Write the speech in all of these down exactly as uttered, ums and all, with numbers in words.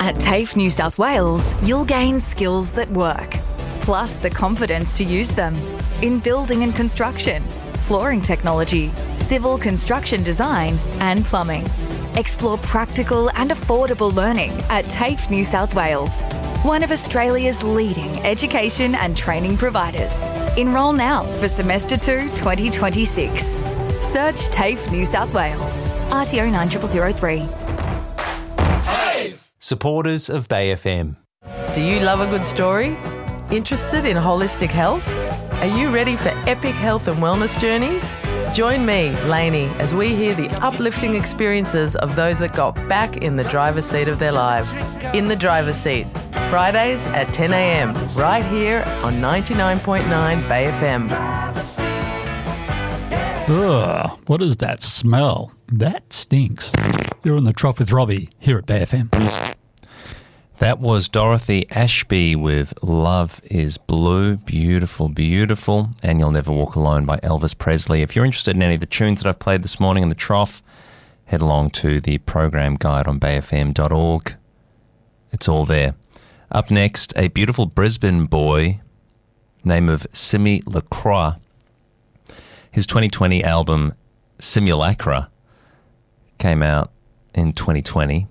At TAFE New South Wales, you'll gain skills that work, plus the confidence to use them in building and construction, flooring technology, civil construction design and plumbing. Explore practical and affordable learning at TAFE New South Wales, one of Australia's leading education and training providers. Enrol now for Semester two twenty twenty-six. Search TAFE New South Wales. R T O nine zero zero zero three. Supporters of Bay F M. Do you love a good story? Interested in holistic health? Are you ready for epic health and wellness journeys? Join me, Lainey, as we hear the uplifting experiences of those that got back in the driver's seat of their lives. In the Driver's Seat, Fridays at ten a.m, right here on ninety-nine point nine Bay F M. Ugh, what is that smell? That stinks. You're on the Trop with Robbie here at Bay F M. That was Dorothy Ashby with Love is Blue. Beautiful, beautiful. And You'll Never Walk Alone by Elvis Presley. If you're interested in any of the tunes that I've played this morning in the Trough, head along to the program guide on bay f m dot org. It's all there. Up next, a beautiful Brisbane boy, name of Simi Lacroix. His twenty twenty album, Simulacra, came out in twenty twenty.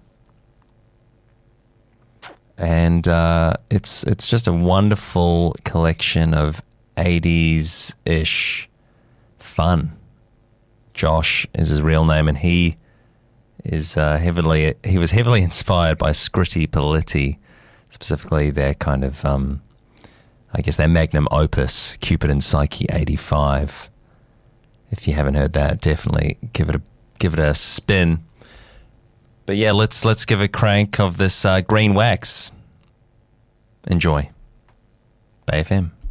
And uh, it's it's just a wonderful collection of eighties-ish fun. Josh is his real name, and he is uh, heavily he was heavily inspired by Scritti Politti, specifically their kind of um, I guess their magnum opus, Cupid and Psyche eighty-five. If you haven't heard that, definitely give it a give it a spin. But yeah, let's let's give a crank of this uh, Green Wax. Enjoy. Bay F M.